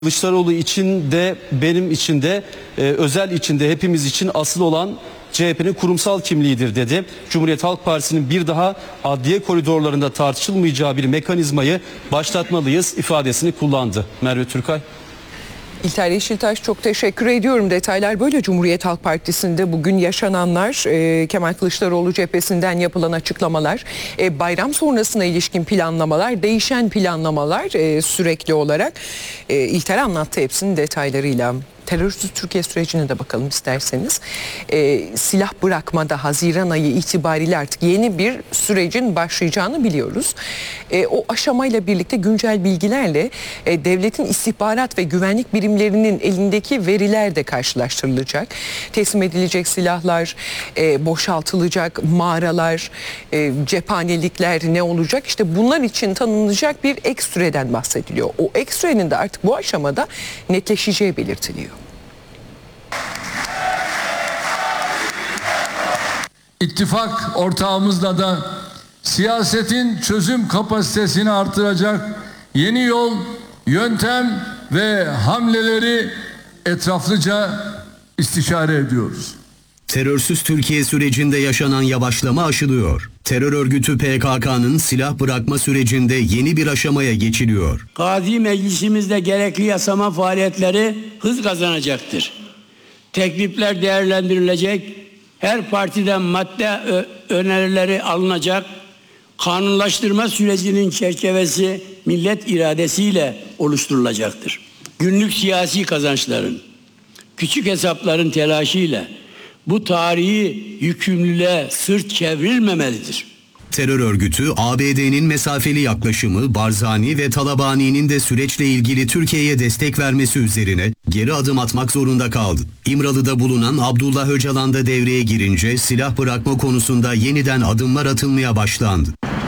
Kılıçdaroğlu için de benim için de özel için de hepimiz için asıl olan CHP'nin kurumsal kimliğidir dedi. Cumhuriyet Halk Partisi'nin bir daha adliye koridorlarında tartışılmayacağı bir mekanizmayı başlatmalıyız ifadesini kullandı. Merve Türkay. İlter Yeşiltaş, çok teşekkür ediyorum. Detaylar böyle. Cumhuriyet Halk Partisi'nde bugün yaşananlar, Kemal Kılıçdaroğlu cephesinden yapılan açıklamalar, bayram sonrasına ilişkin planlamalar, değişen planlamalar sürekli olarak. İlter anlattı hepsinin detaylarıyla. Terörsüz Türkiye sürecine de bakalım isterseniz. Silah bırakmada Haziran ayı itibariyle artık yeni bir sürecin başlayacağını biliyoruz. O aşamayla birlikte güncel bilgilerle devletin istihbarat ve güvenlik birimlerinin elindeki veriler de karşılaştırılacak. Teslim edilecek silahlar, boşaltılacak mağaralar, cephanelikler ne olacak? İşte bunlar için tanınacak bir ek süreden bahsediliyor. O ek sürenin de artık bu aşamada netleşeceği belirtiliyor. İttifak ortağımızla da siyasetin çözüm kapasitesini artıracak yeni yol, yöntem ve hamleleri etraflıca istişare ediyoruz. Terörsüz Türkiye sürecinde yaşanan yavaşlama aşılıyor. Terör örgütü PKK'nın silah bırakma sürecinde yeni bir aşamaya geçiliyor. Gazi Meclisimizde gerekli yasama faaliyetleri hız kazanacaktır. Teklifler değerlendirilecek, her partiden madde önerileri alınacak, kanunlaştırma sürecinin çerçevesi millet iradesiyle oluşturulacaktır. Günlük siyasi kazançların, küçük hesapların telaşıyla bu tarihi yükümlülüğe sırt çevrilmemelidir. Terör örgütü ABD'nin mesafeli yaklaşımı, Barzani ve Talabani'nin de süreçle ilgili Türkiye'ye destek vermesi üzerine geri adım atmak zorunda kaldı. İmralı'da bulunan Abdullah Öcalan da devreye girince silah bırakma konusunda yeniden adımlar atılmaya başlandı.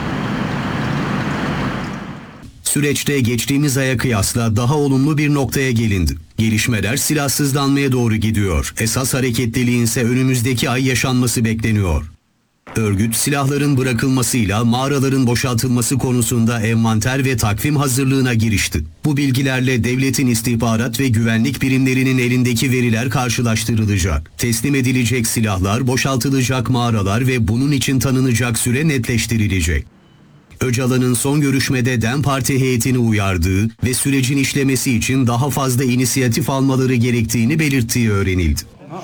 Süreçte geçtiğimiz aya kıyasla daha olumlu bir noktaya gelindi. Gelişmeler silahsızlanmaya doğru gidiyor. Esas hareketliliğin ise önümüzdeki ay yaşanması bekleniyor. Örgüt silahların bırakılmasıyla mağaraların boşaltılması konusunda envanter ve takvim hazırlığına girişti. Bu bilgilerle devletin istihbarat ve güvenlik birimlerinin elindeki veriler karşılaştırılacak. Teslim edilecek silahlar, boşaltılacak mağaralar ve bunun için tanınacak süre netleştirilecek. Öcalan'ın son görüşmede DEM Parti heyetini uyardığı ve sürecin işlemesi için daha fazla inisiyatif almaları gerektiğini belirttiği öğrenildi.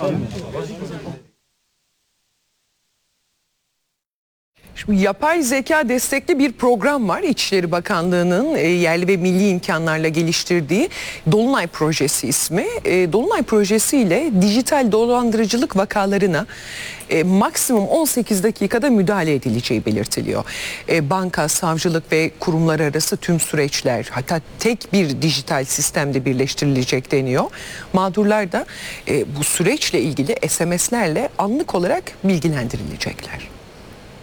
Şimdi yapay zeka destekli bir program var. İçişleri Bakanlığı'nın yerli ve milli imkanlarla geliştirdiği Dolunay Projesi ismi. Dolunay Projesi ile dijital dolandırıcılık vakalarına maksimum 18 dakikada müdahale edileceği belirtiliyor. Banka, savcılık ve kurumlar arası tüm süreçler hatta tek bir dijital sistemde birleştirilecek deniyor. Mağdurlar da bu süreçle ilgili SMS'lerle anlık olarak bilgilendirilecekler.